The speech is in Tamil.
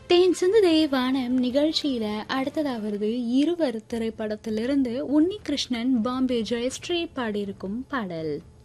தேன் சிந்துதே வானம் நிகழ்ச்சியில அடுத்ததா வருது இருவர் திரைப்படத்திலிருந்து உன்னி கிருஷ்ணன் பாம்பே ஜெயஸ்ரீ பாடியிருக்கும் பாடல்.